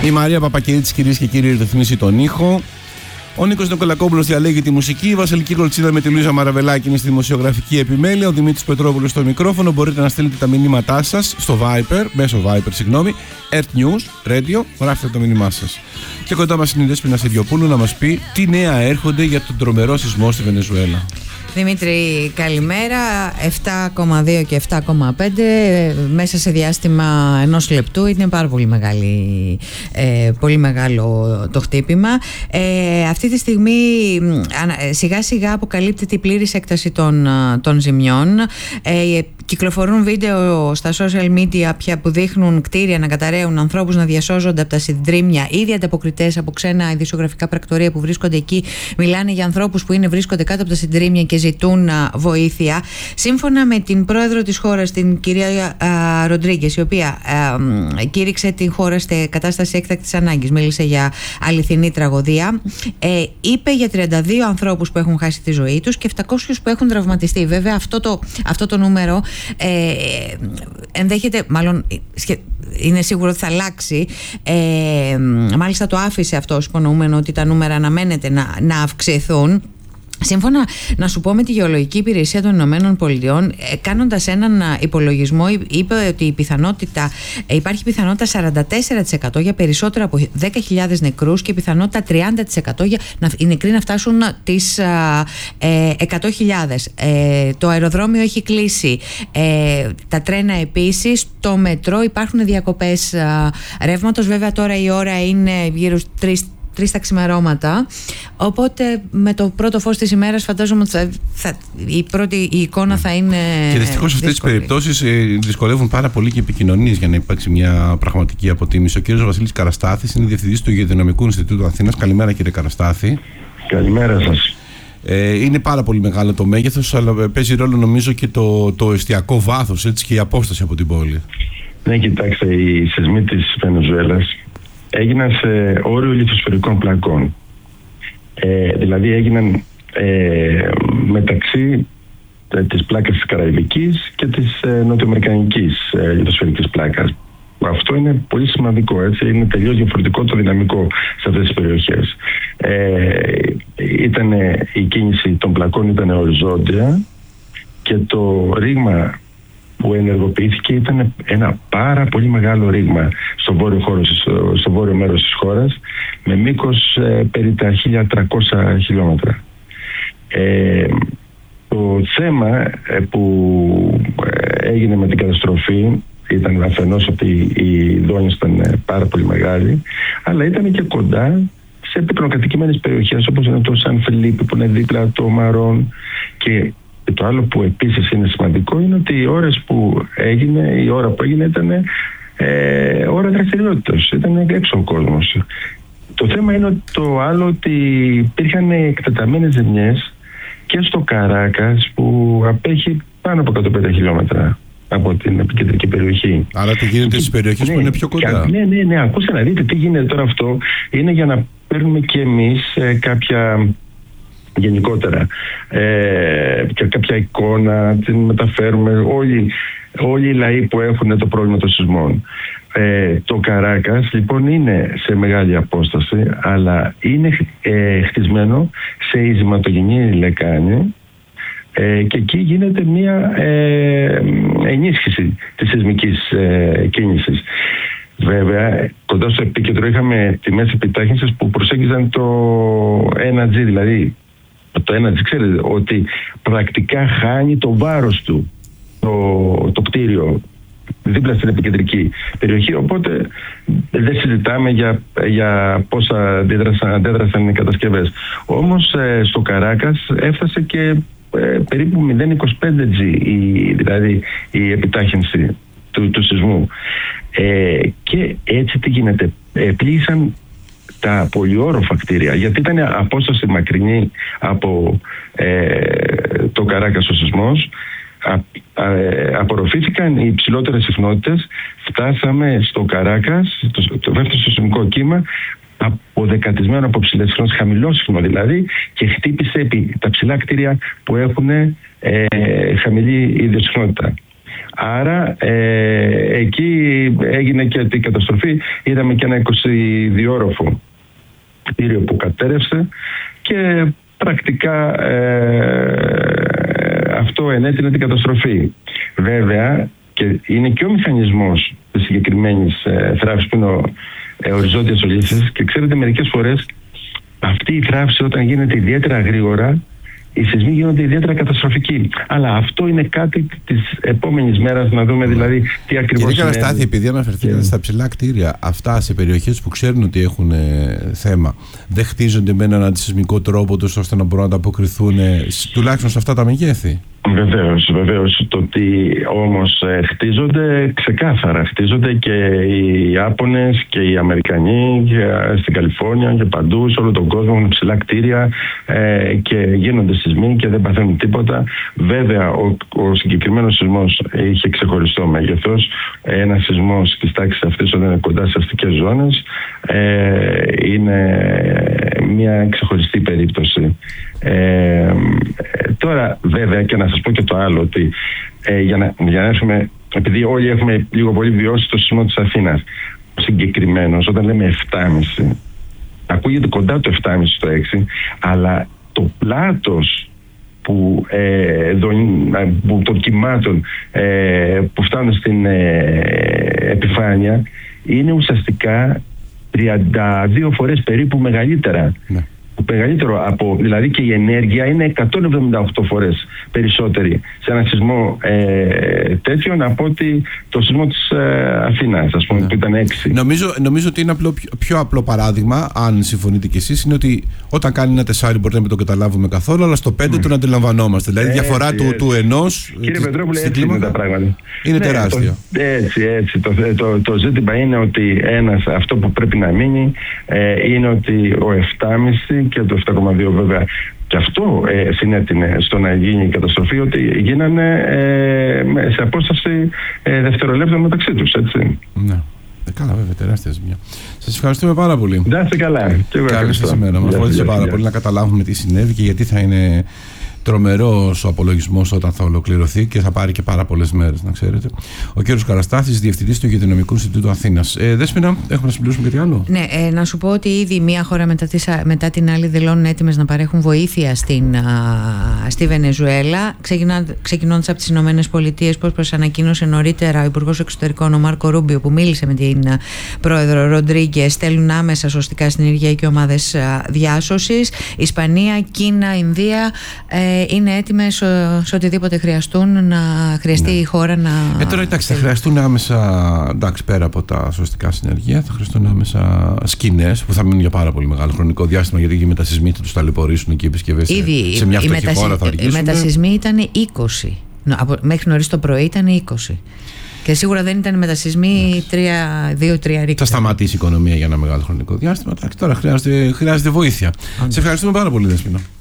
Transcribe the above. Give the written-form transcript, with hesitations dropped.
Η Μαρία Παπακερίτης, κυρίες και κύριοι, ρυθμίσει τον ήχο. Ο Νίκος Νικολακόπουλος διαλέγει τη μουσική. Η Βασιλική Κολτσίδα με τη Λουίζα Μαραβελάκη είναι στη δημοσιογραφική επιμέλεια. Ο Δημήτρης Πετρόπουλος στο μικρόφωνο. Μπορείτε να στείλετε τα μηνύματά σας στο Viper, μέσω Viper, Earth News, Radio, γράφτε το μήνυμά σας. Και κοντά μας είναι η Δέσποινα Σιριοπούλου να μας πει τι νέα έρχονται για τον τρομερό σεισμό στη Βενεζουέλα. Δημήτρη, καλημέρα. 7,2 και 7,5 μέσα σε διάστημα ενός λεπτού. Είναι πάρα πολύ μεγάλο το χτύπημα. Αυτή τη στιγμή σιγά σιγά αποκαλύπτεται η πλήρης έκταση των ζημιών. Κυκλοφορούν βίντεο στα social media πια που δείχνουν κτίρια να καταραίουν, ανθρώπους να διασώζονται από τα συντρίμμια. Ήδη ανταποκριτές από ξένα ειδησιογραφικά πρακτορεία που βρίσκονται εκεί μιλάνε για ανθρώπους που βρίσκονται κάτω από τα συντρίμμια και ζητούν βοήθεια. Σύμφωνα με την πρόεδρο της χώρας, την κυρία Ροντρίγκες, η οποία κήρυξε την χώρα σε κατάσταση έκτακτης ανάγκης, μίλησε για αληθινή τραγωδία, είπε για 32 ανθρώπους που έχουν χάσει τη ζωή τους και 700 που έχουν τραυματιστεί. Βέβαια αυτό το νούμερο ενδέχεται, μάλλον είναι σίγουρο ότι θα αλλάξει. Μάλιστα το άφησε αυτό ως υπονοούμενο ότι τα νούμερα αναμένεται να αυξηθούν. Σύμφωνα, να σου πω, με τη Γεωλογική Υπηρεσία των Ηνωμένων Πολιτειών, κάνοντας έναν υπολογισμό, είπε ότι υπάρχει πιθανότητα 44% για περισσότερο από 10.000 νεκρούς και πιθανότητα 30% για οι νεκροί να φτάσουν τις 100.000. Το αεροδρόμιο έχει κλείσει, τα τρένα επίσης, το μετρό, υπάρχουν διακοπές ρεύματος. Βέβαια τώρα η ώρα είναι γύρω στις 3 τα ξημερώματα, οπότε με το πρώτο φως της ημέρας φαντάζομαι ότι η εικόνα θα είναι. Και δυστυχώς αυτές τις περιπτώσεις δυσκολεύουν πάρα πολύ και επικοινωνίες για να υπάρξει μια πραγματική αποτίμηση. Ο κύριος Βασίλης Καραστάθης είναι διευθυντής του Υγειονομικού Ινστιτούτου Αθήνας. Καλημέρα, κύριε Καραστάθη. Καλημέρα σας. Είναι πάρα πολύ μεγάλο το μέγεθος, αλλά παίζει ρόλο νομίζω και το εστιακό βάθος, έτσι, και η απόσταση από την πόλη. Ναι, κοιτάξτε, οι σεισμοί της Βενεζουέλας έγιναν σε όριο λιθοσφαιρικών πλακών. Δηλαδή έγιναν μεταξύ της πλάκας της Καραϊβικής και της νοτιοαμερικανικής λιθοσφαιρικής πλάκας. Αυτό είναι πολύ σημαντικό, έτσι. Είναι τελείως διαφορετικό το δυναμικό σε αυτές τις περιοχές. Η κίνηση των πλακών ήταν οριζόντια και το ρήγμα που ενεργοποιήθηκε ήταν ένα πάρα πολύ μεγάλο ρήγμα στο βόρειο μέρος της χώρας, με μήκος περί τα 1.300 χιλιόμετρα. Το θέμα που έγινε με την καταστροφή ήταν αφενός ότι η δόνηση ήταν πάρα πολύ μεγάλη, αλλά ήταν και κοντά σε πυκνοκατοικημένες περιοχές όπως είναι το Σαν Φελίπι που είναι δίπλα το Μαρόν. Και το άλλο που επίσης είναι σημαντικό είναι ότι η ώρα που έγινε ήταν ώρα δραστηριότητας, ήταν έξω ο κόσμος. Το θέμα είναι το άλλο ότι υπήρχαν εκτεταμένες ζημιές και στο Καράκας που απέχει πάνω από 150 χιλιόμετρα από την επικεντρική περιοχή. Άρα τι γίνεται στις περιοχές που είναι πιο κοντά. Ναι, ακούστε να δείτε τι γίνεται τώρα. Αυτό είναι για να παίρνουμε και εμείς κάποια γενικότερα και κάποια εικόνα, την μεταφέρουμε όλοι οι λαοί που έχουν το πρόβλημα των σεισμών. Το Καράκας λοιπόν είναι σε μεγάλη απόσταση, αλλά είναι χτισμένο σε ειζηματογενή λεκάνη και εκεί γίνεται μια ενίσχυση της σεισμικής κίνησης. Βέβαια, κοντά στο επίκεντρο είχαμε τιμές επιτάχυνσης που προσέγγιζαν το 1G, δηλαδή το 1G ξέρετε ότι πρακτικά χάνει το βάρος του το κτίριο δίπλα στην επικεντρική περιοχή, οπότε δεν συζητάμε για πόσα αντέδρασαν οι κατασκευές. Όμως στο Καράκας έφτασε και περίπου 0,25G δηλαδή η επιτάχυνση του σεισμού. Και έτσι τι γίνεται, πλήγησαν τα πολυόροφα κτίρια, γιατί ήταν απόσταση μακρινή από το Καράκας ο σεισμός. Απορροφήθηκαν οι υψηλότερες συχνότητες, φτάσαμε στο Καράκας, το δεύτερο σεισμικό κύμα, αποδεκατισμένο από ψηλές συχνότητες, χαμηλό συχνό δηλαδή, και χτύπησε τα ψηλά κτίρια που έχουν χαμηλή ιδιοσυχνότητα. Άρα εκεί έγινε και η καταστροφή. Είδαμε και ένα 22όροφο κτίριο που κατέρευσε και πρακτικά αυτό ενέτεινε την καταστροφή. Βέβαια, και είναι και ο μηχανισμός της συγκεκριμένης θράψης που είναι οριζόντιας ολίσθησης, και ξέρετε, μερικές φορές αυτή η θράψη όταν γίνεται ιδιαίτερα γρήγορα, οι σεισμοί γίνονται ιδιαίτερα καταστροφικοί. Αλλά αυτό είναι κάτι της επόμενης μέρας, να δούμε δηλαδή τι ακριβώς. Κύριε Καραστάθη, επειδή αναφερθήκατε στα ψηλά κτίρια, αυτά σε περιοχές που ξέρουν ότι έχουν θέμα, δεν χτίζονται με έναν αντισεισμικό τρόπο τους ώστε να μπορούν να ανταποκριθούν τουλάχιστον σε αυτά τα μεγέθη? Βεβαίως. Το ότι όμως χτίζονται, ξεκάθαρα χτίζονται, και οι Ιάπωνες και οι Αμερικανοί και στην Καλιφόρνια και παντού σε όλο τον κόσμο έχουν ψηλά κτίρια και γίνονται σεισμοί και δεν παθαίνουν τίποτα. Βέβαια, ο συγκεκριμένος σεισμός είχε ξεχωριστό μέγεθος. Ένας σεισμός της τάξης αυτής όταν είναι κοντά σε αστικές ζώνες είναι μια ξεχωριστή περίπτωση. Τώρα βέβαια, και να σας πω και το άλλο, ότι για να έρθουμε, επειδή όλοι έχουμε λίγο πολύ βιώσει το σεισμό της Αθήνας, συγκεκριμένος όταν λέμε 7,5, ακούγεται κοντά το 7,5 στο 6, αλλά το πλάτος των κυμάτων που φτάνουν στην επιφάνεια είναι ουσιαστικά 32 φορές περίπου μεγαλύτερα. Ναι. Μεγαλύτερο δηλαδή, και η ενέργεια είναι 178 φορές περισσότερη σε ένα σεισμό τέτοιον από ότι το σεισμό της Αθήνας, ας πούμε, που ήταν 6. Νομίζω ότι είναι πιο απλό παράδειγμα, αν συμφωνείτε κι εσείς, είναι ότι όταν κάνει ένα 4 μπορεί να μην το καταλάβουμε καθόλου, αλλά στο 5 τον αντιλαμβανόμαστε. Δηλαδή η διαφορά του ενός. Κύριε Πετρόπουλε, έτσι είναι τα πράγματα. Είναι τεράστια. Έτσι. Το ζήτημα είναι ότι αυτό που πρέπει να μείνει είναι ότι ο 7,5 και το 7,2 βέβαια, και αυτό συνέτεινε στο να γίνει η καταστροφή, ότι γίνανε σε απόσταση δευτερολέπτων μεταξύ τους, έτσι. Ναι. Καλά, βέβαια, τεράστια ζημιά. Σας ευχαριστούμε πάρα πολύ. Να είστε καλά. Καλή σας ημέρα. Μας βοήθησε πάρα πολύ να καταλάβουμε τι συνέβη και γιατί θα είναι τρομερός ο απολογισμός όταν θα ολοκληρωθεί και θα πάρει και πάρα πολλές μέρες, να ξέρετε. Ο κύριος Καραστάθης, Διευθυντής του Υγειονομικού Ινστιτούτου Αθήνας. Δέσποινα, έχουμε να συμπληρώσουμε κάτι άλλο? Ναι, να σου πω ότι ήδη μία χώρα μετά την άλλη δηλώνουν έτοιμες να παρέχουν βοήθεια στη Βενεζουέλα, ξεκινώντας από τις Ηνωμένες Πολιτείες, όπως ανακοίνωσε νωρίτερα ο Υπουργός Εξωτερικών ο Μάρκο Ρούμπιο, που μίλησε με την πρόεδρο Ροντρίγκες. Στέλνουν άμεσα σωστικά συνεργειακές ομάδες διάσωσης. Ισπανία, Κίνα, Ινδία είναι έτοιμες σε οτιδήποτε χρειαστούν, να χρειαστεί η χώρα να. Τώρα εντάξει, θα χρειαστούν άμεσα, εντάξει, πέρα από τα σωστικά συνεργεία, θα χρειαστούν άμεσα σκηνές που θα μείνουν για πάρα πολύ μεγάλο χρονικό διάστημα, γιατί οι μετασυσμοί θα τους ταλαιπωρήσουν και οι επισκευές σε μια φτωχή χώρα θα αργήσουν. Οι μετασυσμοί ήταν 20. Μέχρι νωρίς το πρωί ήταν 20. Και σίγουρα δεν ήταν μετασυσμοί 2-3 ρίκτορ. Θα σταματήσει η οικονομία για ένα μεγάλο χρονικό διάστημα. Τώρα χρειάζεται βοήθεια. Σε ευχαριστούμε πάρα πολύ, Δέσποινα.